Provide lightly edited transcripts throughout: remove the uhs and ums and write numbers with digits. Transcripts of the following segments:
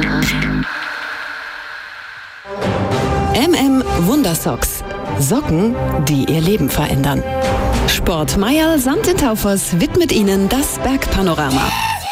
Wundersocks. Socken, die ihr Leben verändern. Sport Mayerl Sand in Taufers widmet Ihnen das Bergpanorama.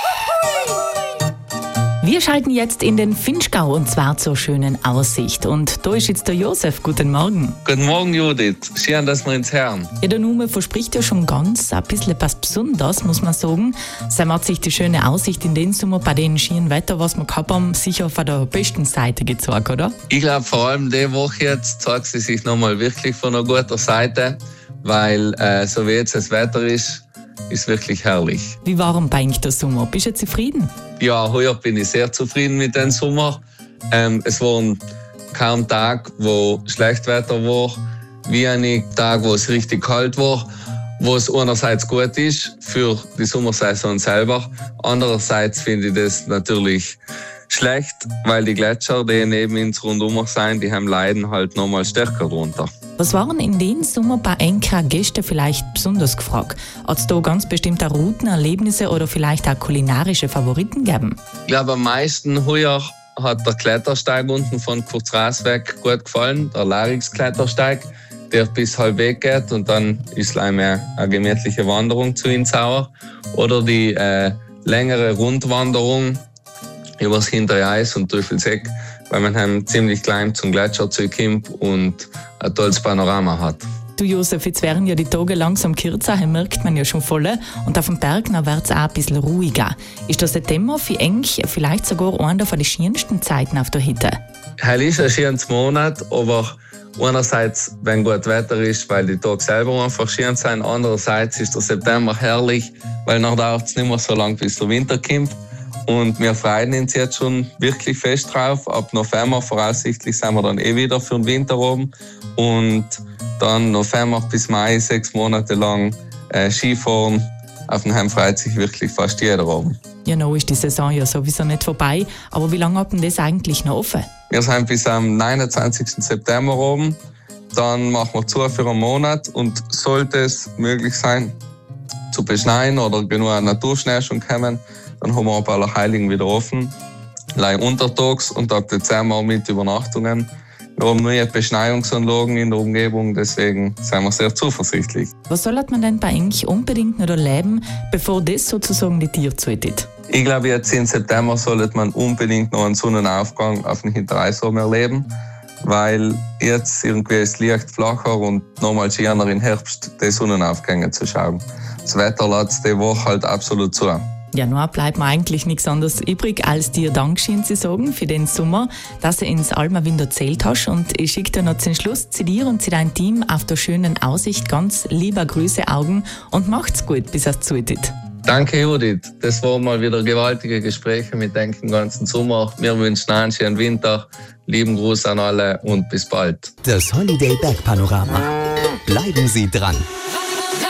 Wir schalten jetzt in den Vinschgau und zwar zur schönen Aussicht. Und da ist jetzt der Josef. Guten Morgen. Guten Morgen, Judith. Schön, dass wir uns hören. Ja, der Name verspricht ja schon ganz ein bisschen was Besonderes, muss man sagen. Sam hat sich die schöne Aussicht in den Sommer bei dem schönen Wetter, was wir gehabt haben, sicher von der besten Seite gezeigt, oder? Ich glaube, vor allem diese Woche jetzt zeigt sie sich nochmal wirklich von einer guten Seite, weil so wie jetzt das Wetter ist wirklich herrlich. Wie warm bei eigentlich der Sommer? Bist du zufrieden? Ja, heuer bin ich sehr zufrieden mit dem Sommer. Es waren kaum Tage, wo schlecht Wetter war, wenig Tage, wo es richtig kalt war, wo es einerseits gut ist für die Sommersaison selber. Andererseits finde ich das natürlich schlecht, weil die Gletscher, die neben uns rundum sind, die haben leiden halt nochmal stärker drunter. Was waren in den Sommer bei Enka Gäste vielleicht besonders gefragt? Hat es da ganz bestimmte Routen, Erlebnisse oder vielleicht auch kulinarische Favoriten gegeben? Ich glaube, am meisten heuer hat der Klettersteig unten von Kurzrasweg gut gefallen, der Larix-Klettersteig, der bis halbweg geht und dann ist eine gemütliche Wanderung zu Insauer. Oder die längere Rundwanderung übers hintere Eis und Teufelseck, weil man ziemlich klein zum Gletscher zurückkommt und ein tolles Panorama hat. Du Josef, jetzt werden ja die Tage langsam kürzer, hier merkt man ja schon voll. Und auf dem Berg wird es auch ein bisschen ruhiger. Ist der September für Enk vielleicht sogar einer von den schönsten Zeiten auf der Hütte? Heute ist ein schönes Monat, aber einerseits, wenn gut Wetter ist, weil die Tage selber einfach schön sind. Andererseits ist der September herrlich, weil dann dauert es nicht mehr so lange, bis der Winter kommt. Und wir freuen uns jetzt schon wirklich fest drauf. Ab November voraussichtlich sind wir dann wieder für den Winter oben. Und dann November bis Mai 6 Monate lang Skifahren. Auf dem Heim freut sich wirklich fast jeder oben. Ja, noch ist die Saison ja sowieso nicht vorbei. Aber wie lange hat denn das eigentlich noch offen? Wir sind bis am 29. September oben. Dann machen wir zu für einen Monat. Und sollte es möglich sein, zu beschneien oder genug Naturschnee schon kommen, dann haben wir ab Allerheiligen wieder offen, untertags und ab Dezember mit Übernachtungen. Wir haben neue Beschneiungsanlagen in der Umgebung, deswegen sind wir sehr zuversichtlich. Was soll man denn bei eigentlich unbedingt noch erleben, bevor das sozusagen die Tiere zuhört? Ich glaube, jetzt im September sollte man unbedingt noch einen Sonnenaufgang auf dem Hintereisraum erleben, weil jetzt irgendwie ist das Licht flacher und nochmal schöner im Herbst die Sonnenaufgänge zu schauen. Das Wetter lässt die Woche halt absolut zu. Ja, nun bleibt mir eigentlich nichts anderes übrig, als dir Dankeschön zu sagen für den Sommer, dass du ins Almawind erzählt hast. Und ich schicke dir noch zum Schluss zu dir und zu deinem Team auf der schönen Aussicht ganz liebe Grüße, Augen und macht's gut, bis es zuhört. Danke, Judith. Das waren mal wieder gewaltige Gespräche mit dem ganzen Sommer. Wir wünschen einen schönen Winter. Lieben Gruß an alle und bis bald. Das Holiday Bergpanorama. Bleiben Sie dran.